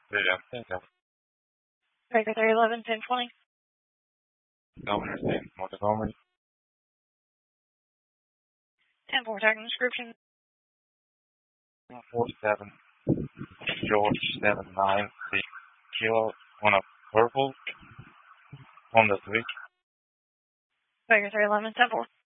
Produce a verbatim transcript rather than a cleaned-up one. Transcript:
Yeah, I think that's Baker three eleven ten twenty. Governor State, Montgomery. ten four tag description. forty-seven, George seven nine six Kilo on a purple on the switch. Baker three eleven ten four.